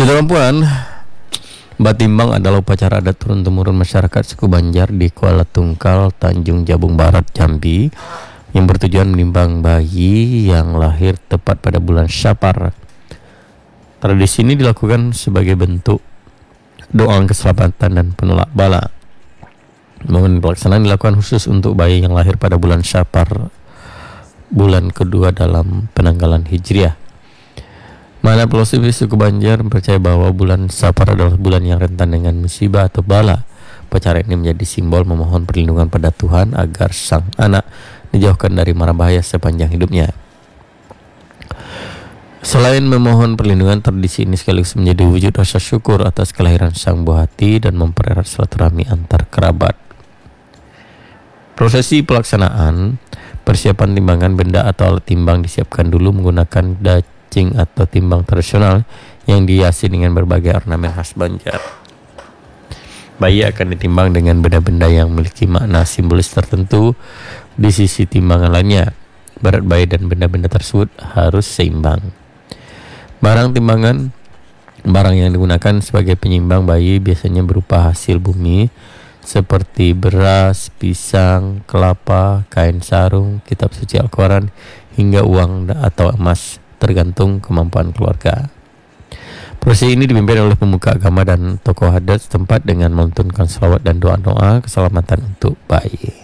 Perempuan, batimbang adalah upacara adat turun-temurun masyarakat suku Banjar di Kuala Tungkal, Tanjung Jabung Barat, Jambi, yang bertujuan menimbang bayi yang lahir tepat pada bulan Syapar. Tradisi ini dilakukan sebagai bentuk doa keselamatan dan penolak bala. Momen pelaksanaan dilakukan khusus untuk bayi yang lahir pada bulan Syapar, bulan kedua dalam penanggalan Hijriah. Mana filosofis suku Banjar percaya bahwa bulan Syapar adalah bulan yang rentan dengan musibah atau bala. Upacara ini menjadi simbol memohon perlindungan pada Tuhan agar sang anak dijauhkan dari mara bahaya sepanjang hidupnya. Selain memohon perlindungan, tradisi ini sekaligus menjadi wujud rasa syukur atas kelahiran sang buah hati dan mempererat silaturahmi antar kerabat. Prosesi pelaksanaan, persiapan timbangan benda atau alat timbang disiapkan dulu menggunakan dacing atau timbang tradisional yang dihiasi dengan berbagai ornamen khas Banjar. Bayi akan ditimbang dengan benda-benda yang memiliki makna simbolis tertentu di sisi timbangan lainnya. Berat bayi dan benda-benda tersebut harus seimbang. Barang yang digunakan sebagai penyimbang bayi biasanya berupa hasil bumi seperti beras, pisang, kelapa, kain sarung, kitab suci Al-Quran, hingga uang atau emas, tergantung kemampuan keluarga. Prosesi ini dipimpin oleh pemuka agama dan tokoh adat setempat dengan melantunkan selawat dan doa-doa keselamatan untuk bayi.